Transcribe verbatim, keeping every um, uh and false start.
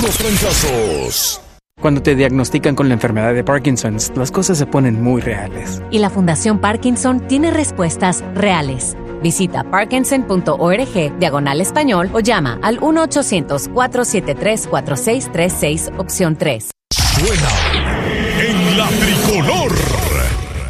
puros trancazos. Cuando te diagnostican con la enfermedad de Parkinson, las cosas se ponen muy reales. Y la Fundación Parkinson tiene respuestas reales. Visita parkinson.org, diagonal español, o llama al uno ochocientos, cuatro siete tres, cuatro seis tres seis, opción tres. Suena en la tricolor.